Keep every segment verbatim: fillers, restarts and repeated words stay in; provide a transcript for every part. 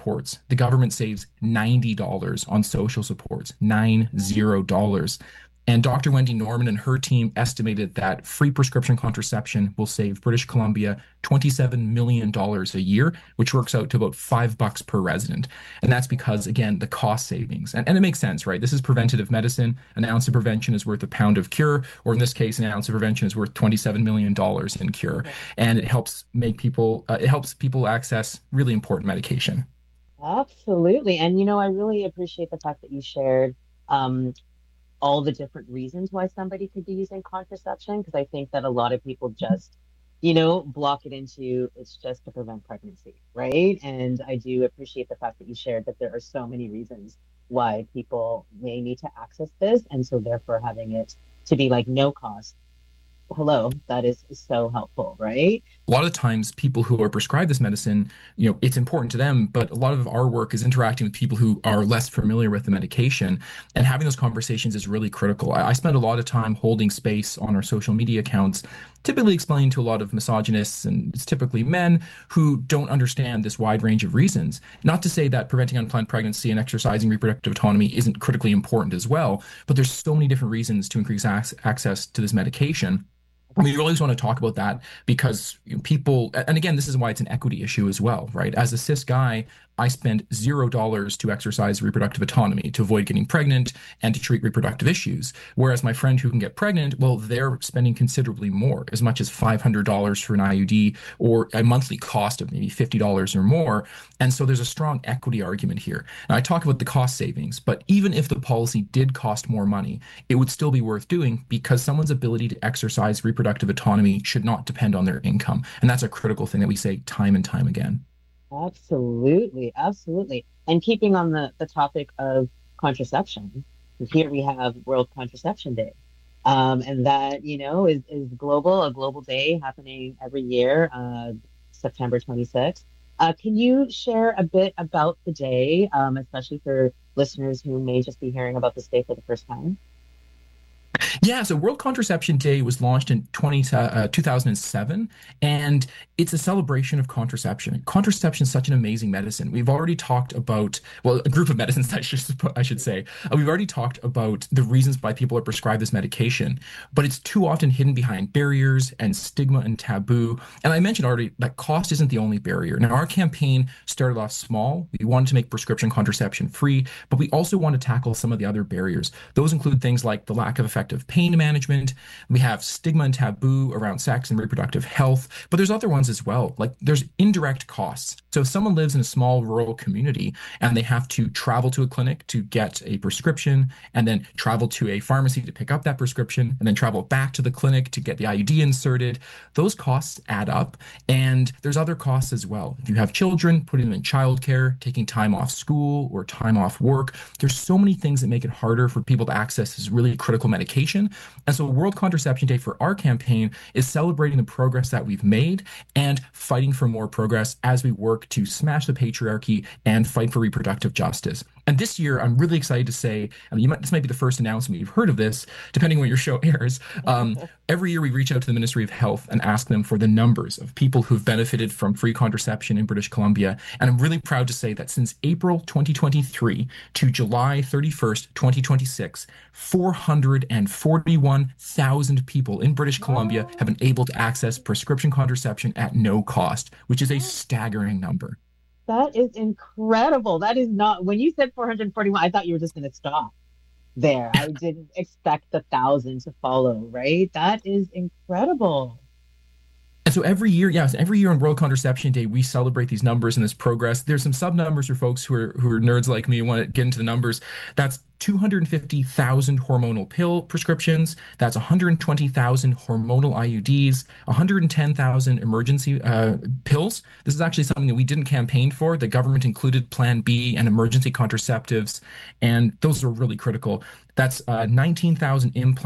supports, the government saves ninety dollars on social supports, nine zero dollars. And Doctor Wendy Norman and her team estimated that free prescription contraception will save British Columbia twenty-seven million dollars a year, which works out to about five bucks per resident. And that's because, again, the cost savings. And, and it makes sense, right? This is preventative medicine. An ounce of prevention is worth a pound of cure, or in this case, an ounce of prevention is worth twenty-seven million dollars in cure. And it helps make people, uh, it helps people access really important medication. Absolutely. And you know, I really appreciate the fact that you shared um, all the different reasons why somebody could be using contraception, because I think that a lot of people just, you know, block it into it's just to prevent pregnancy, right? And I do appreciate the fact that you shared that there are so many reasons why people may need to access this, and so therefore having it to be like no cost. Hello, that is so helpful, right? A lot of times people who are prescribed this medicine, you know, it's important to them, but a lot of our work is interacting with people who are less familiar with the medication, and having those conversations is really critical. I, I spend a lot of time holding space on our social media accounts, typically explaining to a lot of misogynists, and it's typically men who don't understand this wide range of reasons. Not to say that preventing unplanned pregnancy and exercising reproductive autonomy isn't critically important as well, but there's so many different reasons to increase ac access to this medication. We always want to talk about that because people, and again, this is why it's an equity issue as well, right? As a cis guy, I spend zero dollars to exercise reproductive autonomy, to avoid getting pregnant and to treat reproductive issues. Whereas my friend who can get pregnant, well, they're spending considerably more, as much as five hundred dollars for an I U D or a monthly cost of maybe fifty dollars or more. And so there's a strong equity argument here. Now, I talk about the cost savings, but even if the policy did cost more money, it would still be worth doing because someone's ability to exercise reproductive autonomy should not depend on their income. And that's a critical thing that we say time and time again. Absolutely, absolutely. And keeping on the, the topic of contraception, here we have World Contraception Day. Um, and that, you know, is, is global, a global day happening every year, uh, September twenty-sixth. Uh, can you share a bit about the day, um, especially for listeners who may just be hearing about this day for the first time? Yeah, so World Contraception Day was launched in twenty, uh, two thousand seven, and it's a celebration of contraception. Contraception is such an amazing medicine. We've already talked about, well, a group of medicines, I should, I should say. Uh, we've already talked about the reasons why people are prescribed this medication, but it's too often hidden behind barriers and stigma and taboo. And I mentioned already that cost isn't the only barrier. Now, our campaign started off small. We wanted to make prescription contraception free, but we also want to tackle some of the other barriers. Those include things like the lack of effective pain management. We have stigma and taboo around sex and reproductive health, but there's other ones as well. Like there's indirect costs. So if someone lives in a small rural community and they have to travel to a clinic to get a prescription and then travel to a pharmacy to pick up that prescription and then travel back to the clinic to get the I U D inserted, those costs add up. And there's other costs as well. If you have children, putting them in childcare, taking time off school or time off work, there's so many things that make it harder for people to access this really critical medication. And so World Contraception Day for our campaign is celebrating the progress that we've made and fighting for more progress as we work to smash the patriarchy and fight for reproductive justice. And this year, I'm really excited to say, I mean, you might, this might be the first announcement you've heard of this, depending on when your show airs. Um, every year, we reach out to the Ministry of Health and ask them for the numbers of people who've benefited from free contraception in British Columbia. And I'm really proud to say that since April twenty twenty-three to July thirty-first, twenty twenty-six, four hundred forty-one thousand people in British Columbia have been able to access prescription contraception at no cost, which is a staggering number. That is incredible. That is not, when you said four hundred forty-one, I thought you were just going to stop there. I didn't expect the thousand to follow, right? That is incredible. And so every year, yes, every year on World Contraception Day, we celebrate these numbers and this progress. There's some sub numbers for folks who are who are nerds like me and want to get into the numbers. That's two hundred fifty thousand hormonal pill prescriptions. That's one hundred twenty thousand hormonal I U Ds, one hundred ten thousand emergency uh, pills. This is actually something that we didn't campaign for. The government included Plan B and emergency contraceptives, and those are really critical. That's uh, nineteen thousand implants,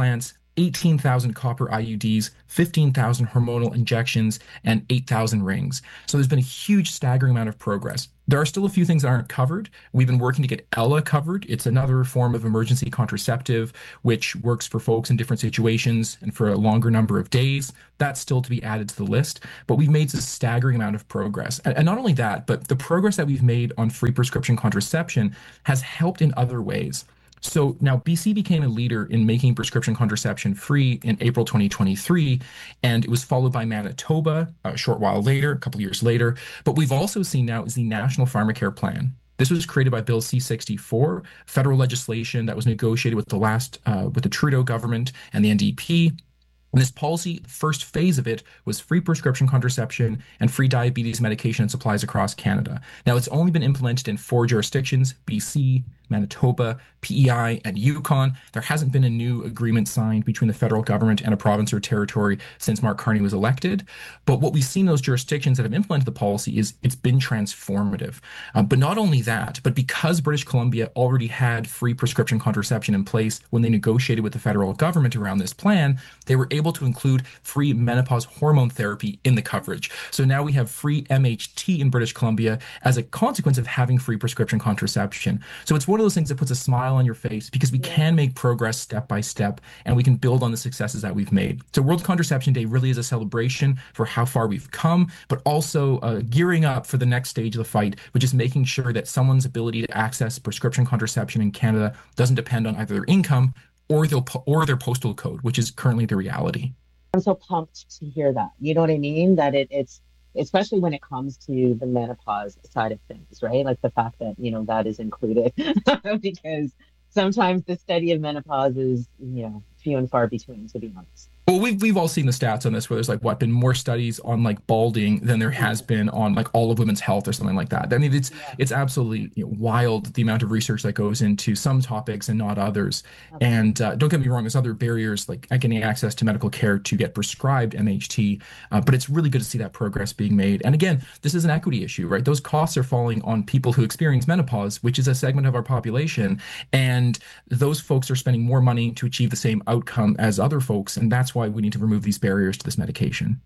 eighteen thousand copper I U Ds, fifteen thousand hormonal injections, and eight thousand rings. So there's been a huge, staggering amount of progress. There are still a few things that aren't covered. We've been working to get Ella covered. It's another form of emergency contraceptive, which works for folks in different situations and for a longer number of days. That's still to be added to the list. But we've made a staggering amount of progress. And, and not only that, but the progress that we've made on free prescription contraception has helped in other ways. So now B C became a leader in making prescription contraception free in April twenty twenty-three, and it was followed by Manitoba a short while later, a couple of years later. But we've also seen now is the National Pharmacare Plan. This was created by Bill C sixty-four, federal legislation that was negotiated with the last uh, with the Trudeau government and the N D P. And this policy, the first phase of it, was free prescription contraception and free diabetes medication and supplies across Canada. Now, it's only been implemented in four jurisdictions: B C, Manitoba, P E I, and Yukon. There hasn't been a new agreement signed between the federal government and a province or territory since Mark Carney was elected. But what we've seen in those jurisdictions that have implemented the policy is it's been transformative. Um, but not only that, but because British Columbia already had free prescription contraception in place when they negotiated with the federal government around this plan, they were able to include free menopause hormone therapy in the coverage. So now we have free M H T in British Columbia as a consequence of having free prescription contraception. So it's one of those things that puts a smile on your face because we yeah. can make progress step by step and we can build on the successes that we've made. So World Contraception Day really is a celebration for how far we've come, but also uh, gearing up for the next stage of the fight, which is making sure that someone's ability to access prescription contraception in Canada doesn't depend on either their income or their, or their postal code, which is currently the reality. I'm so pumped to hear that. You know what I mean? That it, it's, especially when it comes to the menopause side of things, right? Like the fact that, you know, that is included because sometimes the study of menopause is, you know, few and far between, to be honest. Well, we've, we've all seen the stats on this where there's like, what, been more studies on like balding than there has been on like all of women's health or something like that. I mean, it's yeah. it's absolutely you know, wild the amount of research that goes into some topics and not others. Okay. And uh, don't get me wrong, there's other barriers like getting access to medical care to get prescribed M H T, uh, but it's really good to see that progress being made. And again, this is an equity issue, right? Those costs are falling on people who experience menopause, which is a segment of our population. And those folks are spending more money to achieve the same outcome as other folks. And that's why we need to remove these barriers to this medication.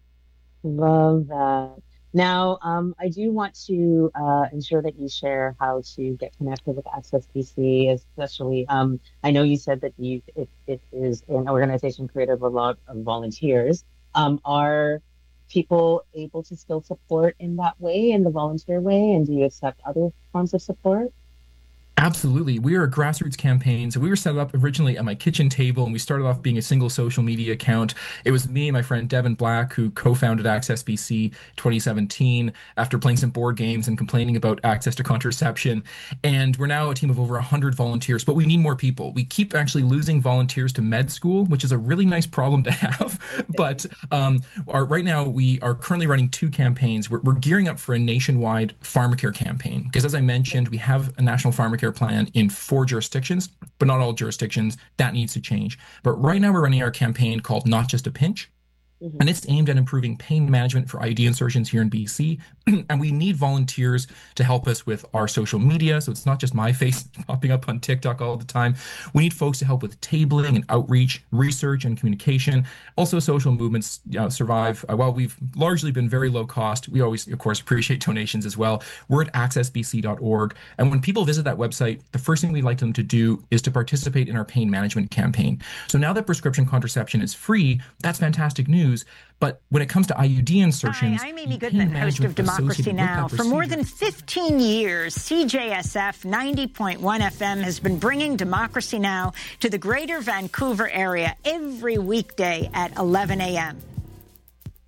Love that. Now, um, I do want to uh, ensure that you share how to get connected with Access B C, especially, um, I know you said that you it, it is an organization created of a lot of volunteers. Um, are people able to still support in that way, in the volunteer way, and do you accept other forms of support? Absolutely. We are a grassroots campaign. So we were set up originally at my kitchen table, and we started off being a single social media account. It was me and my friend Devin Black who co-founded Access B C twenty seventeen after playing some board games and complaining about access to contraception. And we're now a team of over one hundred volunteers, but we need more people. We keep actually losing volunteers to med school, which is a really nice problem to have. But um, our, right now we are currently running two campaigns. We're, we're gearing up for a nationwide pharmacare campaign because, as I mentioned, we have a national pharmacare plan in four jurisdictions, but not all jurisdictions. That needs to change. But right now we're running our campaign called Not Just a Pinch. Mm-hmm. And it's aimed at improving pain management for I U D insertions here in B C. And we need volunteers to help us with our social media. So it's not just my face popping up on TikTok all the time. We need folks to help with tabling and outreach, research and communication. Also, social movements you know, survive. Uh, while we've largely been very low cost, we always, of course, appreciate donations as well. We're at access b c dot org. And when people visit that website, the first thing we'd like them to do is to participate in our pain management campaign. So now that prescription contraception is free, that's fantastic news. But when it comes to I U D insertions... Hi, I'm Amy Goodman, host of Democracy Now! For more than fifteen years, C J S F ninety point one F M has been bringing Democracy Now! To the greater Vancouver area every weekday at eleven a.m.